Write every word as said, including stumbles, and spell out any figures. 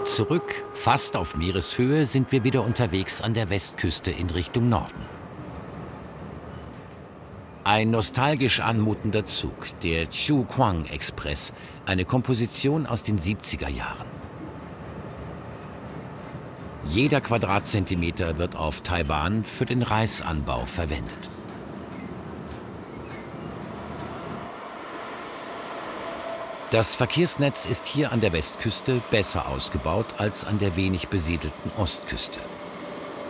Zurück, fast auf Meereshöhe, sind wir wieder unterwegs an der Westküste in Richtung Norden. Ein nostalgisch anmutender Zug, der Chukuang Express, eine Komposition aus den siebziger Jahren. Jeder Quadratzentimeter wird auf Taiwan für den Reisanbau verwendet. Das Verkehrsnetz ist hier an der Westküste besser ausgebaut als an der wenig besiedelten Ostküste.